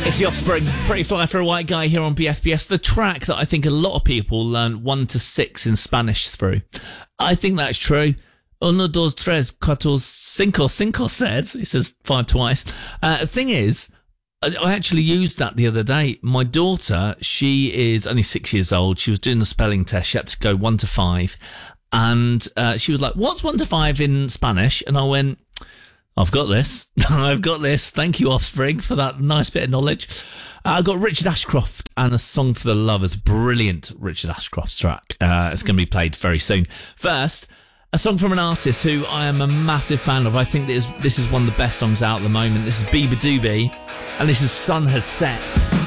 It's The Offspring, Pretty Fly for a White Guy here on BFBS, the track that I think a lot of people learn 1 to 6 in Spanish through. I think that's true. Uno, dos, tres, cuatro, cinco says. He says 5 twice. The thing is, I actually used that the other day. My daughter, she is only 6 years old. She was doing the spelling test. She had to go 1 to 5. And she was like, what's 1 to 5 in Spanish? And I went, I've got this. I've got this. Thank you, Offspring, for that nice bit of knowledge. I got Richard Ashcroft and A Song for the Lovers. Brilliant Richard Ashcroft track. It's going to be played very soon. First, a song from an artist who I am a massive fan of. I think this is one of the best songs out at the moment. This is Biba Doobie, and this is Sun Has Set.